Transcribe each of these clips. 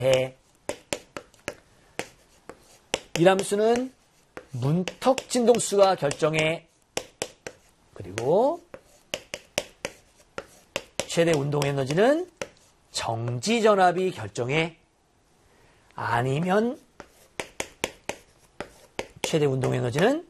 이 함수는 문턱 진동수가 결정해. 그리고 최대 운동 에너지는 정지 전압이 결정해. 아니면 최대 운동 에너지는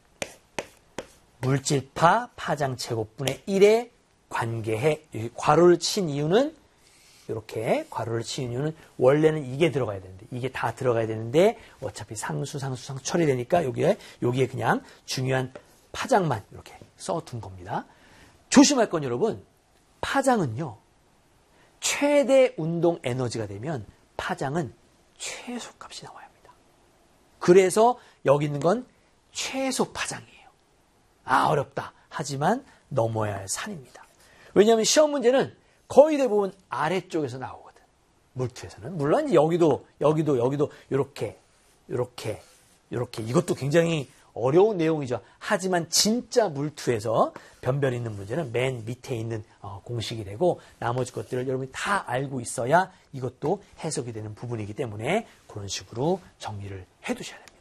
물질파 파장 제곱분의 1에 관계해. 괄호를 친 이유는 이렇게 괄호를 친 이유는 원래는 이게 들어가야 되는데 이게 다 들어가야 되는데 어차피 상수 처리되니까 여기에 그냥 중요한 파장만 이렇게 써둔 겁니다. 조심할 건 여러분, 파장은요 최대 운동 에너지가 되면 파장은 최소값이 나와야 합니다. 그래서 여기 있는 건 최소 파장이에요. 아, 어렵다. 하지만 넘어야 할 산입니다. 왜냐하면 시험 문제는 거의 대부분 아래쪽에서 나오거든. 물투에서는. 물론 여기도 이렇게 이것도 굉장히 어려운 내용이죠. 하지만 진짜 물투에서 변별 있는 문제는 맨 밑에 있는 공식이 되고 나머지 것들을 여러분이 다 알고 있어야 이것도 해석이 되는 부분이기 때문에 그런 식으로 정리를 해두셔야 됩니다.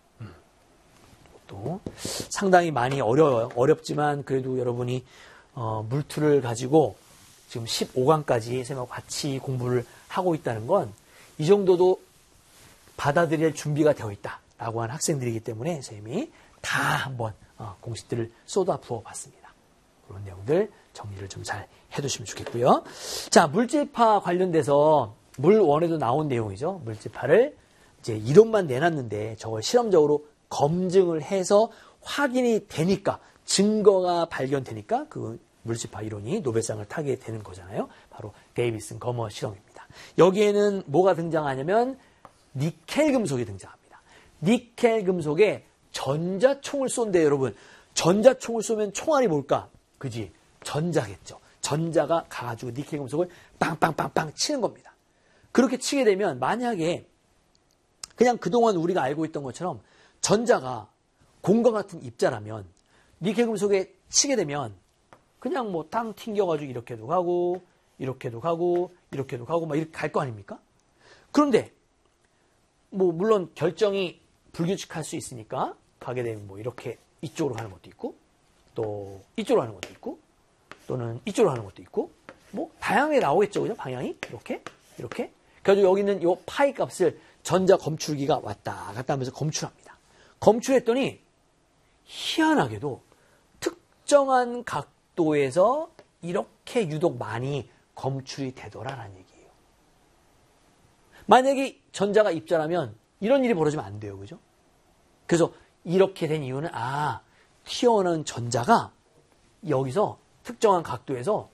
또 상당히 많이 어려워요. 어렵지만 그래도 여러분이 물투를 가지고 지금 15강까지 선생님하고 같이 공부를 하고 있다는 건 이 정도도 받아들일 준비가 되어 있다라고 하는 학생들이기 때문에 선생님이 다 한번 공식들을 쏟아 부어봤습니다. 그런 내용들 정리를 좀 잘 해두시면 좋겠고요. 자, 물질파 관련돼서 물원에도 나온 내용이죠. 물질파를 이제 이론만 내놨는데 저걸 실험적으로 검증을 해서 확인이 되니까 증거가 발견되니까 그 물질파 이론이 노벨상을 타게 되는 거잖아요. 바로 데이비슨 거머 실험입니다. 여기에는 뭐가 등장하냐면 니켈 금속이 등장합니다. 니켈 금속에 전자총을 쏜대요, 여러분. 전자총을 쏘면 총알이 뭘까? 그지? 전자겠죠. 전자가 가가지고 니켈 금속을 빵빵빵빵 치는 겁니다. 그렇게 치게 되면 만약에 그냥 그동안 우리가 알고 있던 것처럼 전자가 공과 같은 입자라면 니켈 금속에 치게 되면 그냥 뭐 땅 튕겨가지고 이렇게도 가고 이렇게도 가고 이렇게도 가고 막 이렇게 갈 거 아닙니까? 그런데 뭐 물론 결정이 불규칙할 수 있으니까 가게 되면 뭐 이렇게 이쪽으로 가는 것도 있고 또 이쪽으로 가는 것도 있고 또는 이쪽으로 가는 것도 있고 뭐 다양하게 나오겠죠, 그죠? 방향이 이렇게 그래가지고 여기 있는 이 파이 값을 전자 검출기가 왔다 갔다 하면서 검출합니다. 검출했더니 희한하게도 특정한 각도에서 이렇게 유독 많이 검출이 되더라라는 얘기예요. 만약에 전자가 입자라면 이런 일이 벌어지면 안 돼요, 그죠? 그래서 이렇게 된 이유는 튀어나온 전자가 여기서 특정한 각도에서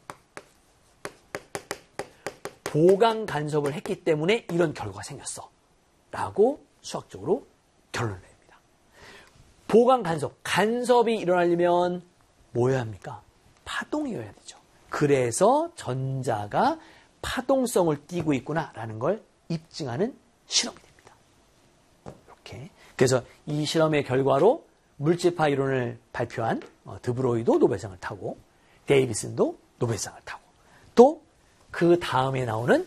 보강 간섭을 했기 때문에 이런 결과가 생겼어 라고 수학적으로 결론을 냅니다. 보강 간섭이 일어나려면 뭐여야 합니까? 파동이어야 되죠. 그래서 전자가 파동성을 띠고 있구나라는 걸 입증하는 실험이 됩니다. 이렇게. 그래서 이 실험의 결과로 물질파 이론을 발표한 드브로이도 노벨상을 타고 데이비슨도 노벨상을 타고 또 그 다음에 나오는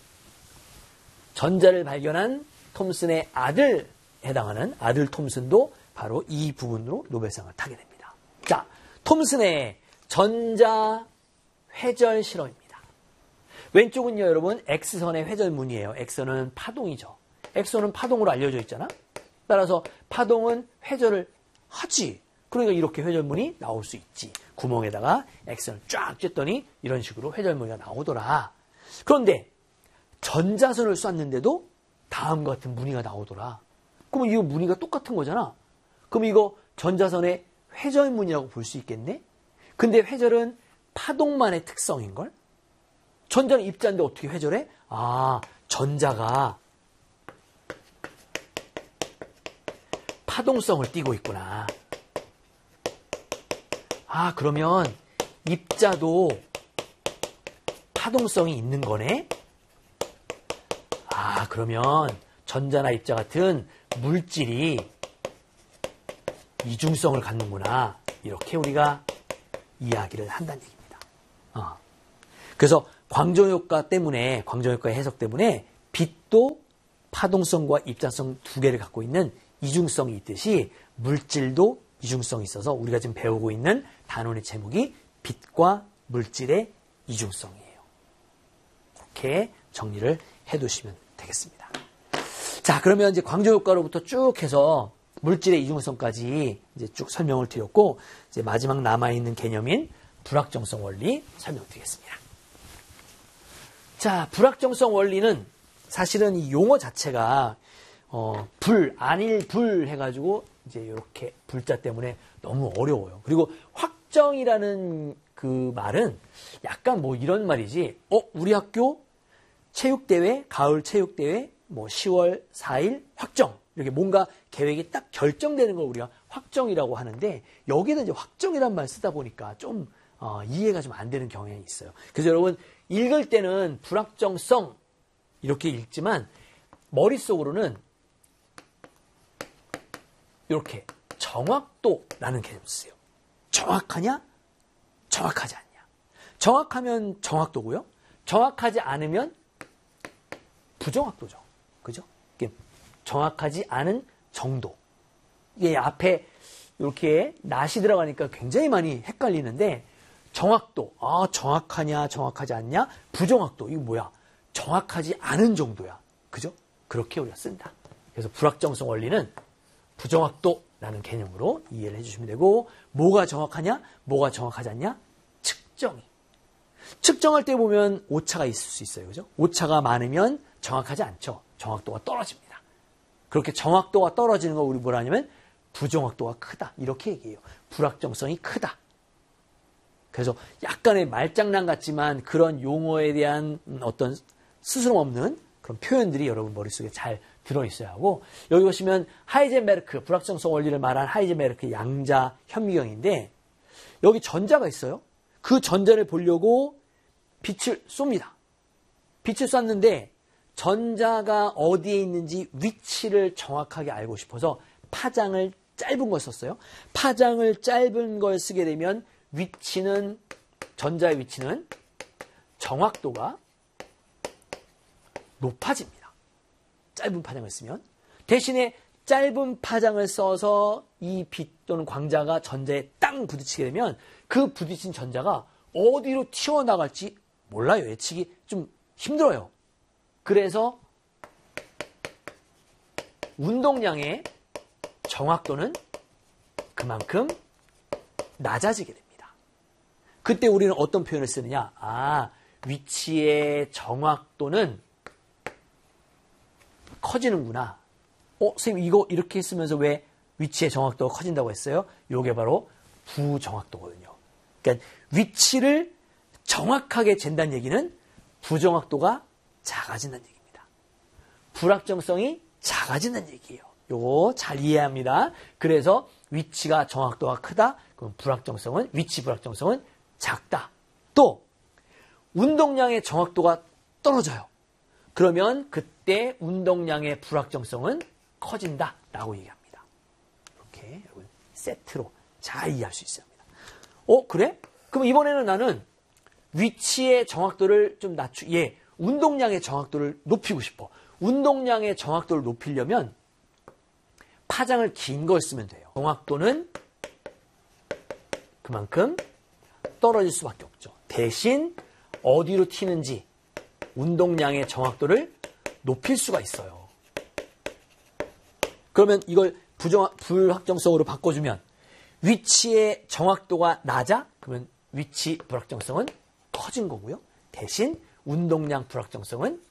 전자를 발견한 톰슨의 아들 해당하는 아들 톰슨도 바로 이 부분으로 노벨상을 타게 됩니다. 자, 톰슨의 전자 회절 실험입니다. 왼쪽은요, 여러분, X선의 회절문이에요. X선은 파동이죠. X선은 파동으로 알려져 있잖아. 따라서 파동은 회절을 하지. 그러니까 이렇게 회절문이 나올 수 있지. 구멍에다가 X선을 쫙 쬐더니 이런 식으로 회절문이 나오더라. 그런데 전자선을 쐈는데도 다음과 같은 무늬가 나오더라. 그러면 이거 무늬가 똑같은 거잖아. 그럼 이거 전자선의 회절문이라고 볼 수 있겠네? 근데 회절은 파동만의 특성인걸? 전자는 입자인데 어떻게 회절해? 전자가 파동성을 띠고 있구나. 그러면 입자도 파동성이 있는 거네? 그러면 전자나 입자 같은 물질이 이중성을 갖는구나. 이렇게 우리가 이야기를 한다는 얘기입니다. 그래서 광전효과 때문에, 광전효과의 해석 때문에 빛도 파동성과 입자성 두 개를 갖고 있는 이중성이 있듯이 물질도 이중성이 있어서 우리가 지금 배우고 있는 단원의 제목이 빛과 물질의 이중성이에요. 그렇게 정리를 해두시면 되겠습니다. 자, 그러면 이제 광조효과로부터 쭉 해서 물질의 이중성까지 이제 쭉 설명을 드렸고, 이제 마지막 남아있는 개념인 불확정성 원리 설명드리겠습니다. 자, 불확정성 원리는 사실은 이 용어 자체가 안일 해가지고 이제 이렇게 불자 때문에 너무 어려워요. 그리고 확정이라는 그 말은 약간 뭐 이런 말이지, 우리 학교 체육대회, 가을 체육대회, 10월 4일 확정. 이렇게 뭔가 계획이 딱 결정되는 걸 우리가 확정이라고 하는데, 여기는 이제 확정이란 말 쓰다 보니까 좀 이해가 좀 안 되는 경향이 있어요. 그래서 여러분 읽을 때는 불확정성 이렇게 읽지만 머릿속으로는 이렇게 정확도라는 개념을 쓰세요. 정확하냐? 정확하지 않냐? 정확하면 정확도고요. 정확하지 않으면 부정확도죠. 그죠? 이게 정확하지 않은 정도. 이게 앞에 이렇게 낫이 들어가니까 굉장히 많이 헷갈리는데, 정확도, 정확하냐, 정확하지 않냐? 부정확도, 이거 뭐야? 정확하지 않은 정도야. 그죠? 그렇게 우리가 쓴다. 그래서 불확정성 원리는 부정확도라는 개념으로 이해를 해주시면 되고, 뭐가 정확하냐? 뭐가 정확하지 않냐? 측정이. 측정할 때 보면 오차가 있을 수 있어요. 그죠? 오차가 많으면 정확하지 않죠. 정확도가 떨어집니다. 그렇게 정확도가 떨어지는 거 우리 뭐라 하냐면 부정확도가 크다. 이렇게 얘기해요. 불확정성이 크다. 그래서 약간의 말장난 같지만 그런 용어에 대한 어떤 스스럼 없는 그런 표현들이 여러분 머릿속에 잘 들어있어야 하고, 여기 보시면 하이젠베르크, 불확정성 원리를 말한 하이젠베르크 양자 현미경인데, 여기 전자가 있어요. 그 전자를 보려고 빛을 쏩니다. 빛을 쐈는데 전자가 어디에 있는지 위치를 정확하게 알고 싶어서 파장을 짧은 걸 썼어요. 파장을 짧은 걸 쓰게 되면 전자의 위치는 정확도가 높아집니다. 짧은 파장을 쓰면. 대신에 짧은 파장을 써서 이 빛 또는 광자가 전자에 땅 부딪히게 되면 그 부딪힌 전자가 어디로 튀어나갈지 몰라요. 예측이 좀 힘들어요. 그래서 운동량의 정확도는 그만큼 낮아지게 됩니다. 그때 우리는 어떤 표현을 쓰느냐? 위치의 정확도는 커지는구나. 선생님 이거 이렇게 쓰면서 왜 위치의 정확도가 커진다고 했어요? 이게 바로 부정확도거든요. 그러니까 위치를 정확하게 잰다는 얘기는 부정확도가 작아진다는 얘기입니다. 불확정성이 작아진다는 얘기예요. 요거 잘 이해합니다. 그래서 위치가 정확도가 크다. 그럼 위치 불확정성은 작다. 또 운동량의 정확도가 떨어져요. 그러면 그때 운동량의 불확정성은 커진다라고 얘기합니다. 이렇게 여러분 세트로 잘 이해할 수 있습니다. 그래? 그럼 이번에는 나는 위치의 정확도를 좀 운동량의 정확도를 높이고 싶어. 운동량의 정확도를 높이려면 파장을 긴 걸 쓰면 돼요. 정확도는 그만큼 떨어질 수밖에 없죠. 대신 어디로 튀는지 운동량의 정확도를 높일 수가 있어요. 그러면 이걸 불확정성으로 바꿔주면 위치의 정확도가 낮아? 그러면 위치 불확정성은 커진 거고요. 대신 운동량 불확정성은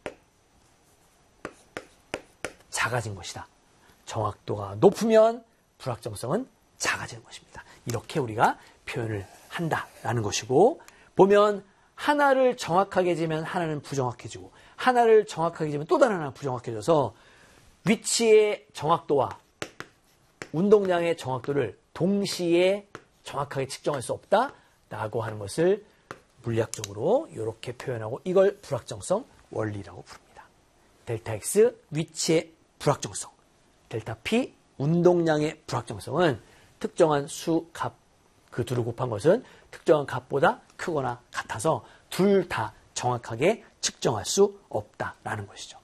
작아진 것이다. 정확도가 높으면 불확정성은 작아지는 것입니다. 이렇게 우리가 표현을 한다라는 것이고, 보면 하나를 정확하게 재면 하나는 부정확해지고, 하나를 정확하게 재면 또 다른 하나는 부정확해져서 위치의 정확도와 운동량의 정확도를 동시에 정확하게 측정할 수 없다라고 하는 것을 물리학적으로 이렇게 표현하고, 이걸 불확정성 원리라고 부릅니다. 델타 X 위치의 불확정성, 델타 P 운동량의 불확정성은 특정한 수 값, 그 둘을 곱한 것은 특정한 값보다 크거나 같아서 둘 다 정확하게 측정할 수 없다라는 것이죠.